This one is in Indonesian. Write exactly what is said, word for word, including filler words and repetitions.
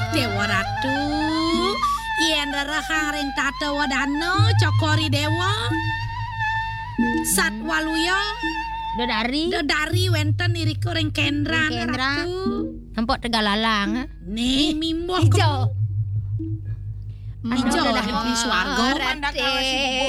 Dewa Ratu. Yen rerahang ring tata wadana cokori dewa. Sat waluya. Dodari. Dodari wenten iriku ring kendran Kendra. Ratu. Empok Tegalalang. Nih mimboh Ijo. Ijo lah di swarga. Rate.